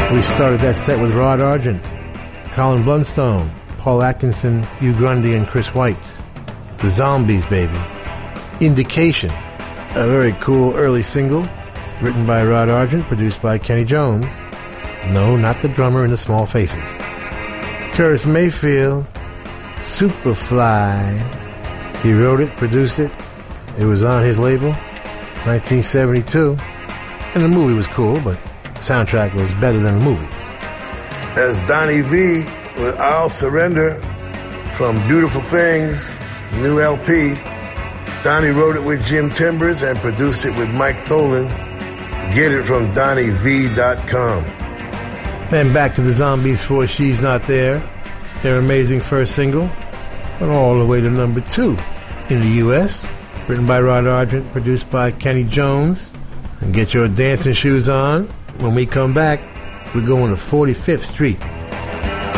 We started that set with Rod Argent, Colin Blunstone, Paul Atkinson, Hugh Grundy, and Chris White. The Zombies, baby. Indication, a very cool early single, written by Rod Argent, produced by Kenny Jones. No, not the drummer in the Small Faces. Curtis Mayfield, Superfly. He wrote it, produced it. It was on his label, 1972. And the movie was cool, but the soundtrack was better than the movie. As Donnie V with I'll Surrender from Beautiful Things, new LP. Donnie wrote it with Jim Timbers and produced it with Mike Tholen. Get it from DonnieV.com. Then back to the Zombies for She's Not There. Their amazing first single, went all the way to number 2 in the U.S. Written by Rod Argent, produced by Kenny Jones. And get your dancing shoes on. When we come back, we're going to 45th Street.